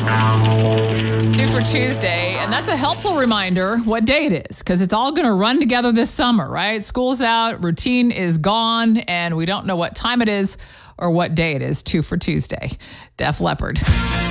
Two for Tuesday, and that's a helpful reminder what day it is, because it's all going to run together this summer, right? School's out, routine is gone, and we don't know what time it is or what day it is. Two for Tuesday. Def Leppard.